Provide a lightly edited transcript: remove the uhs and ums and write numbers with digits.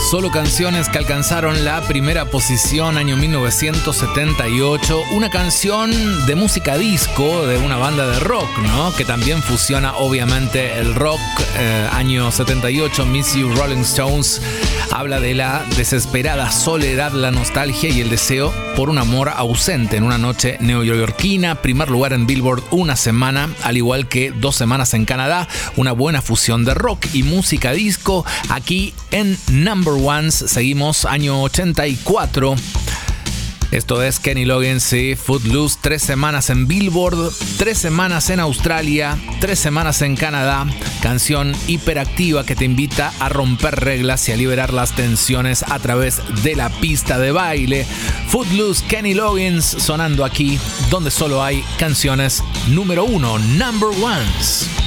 Solo canciones que alcanzaron la primera posición, año 1978. Una canción de música disco de una banda de rock, ¿no? Que también fusiona obviamente el rock. Año 78, Miss You, Rolling Stones. Habla de la desesperada soledad, la nostalgia y el deseo por un amor ausente en una noche neoyorquina. Primer lugar en Billboard una semana, al igual que 2 semanas en Canadá. Una buena fusión de rock y música disco. Aquí en Number Ones seguimos, año 84. Esto es Kenny Loggins y Footloose. 3 semanas en Billboard, 3 semanas en Australia, 3 semanas en Canadá. Canción hiperactiva que te invita a romper reglas y a liberar las tensiones a través de la pista de baile. Footloose, Kenny Loggins, sonando aquí donde solo hay canciones número 1, Number Ones.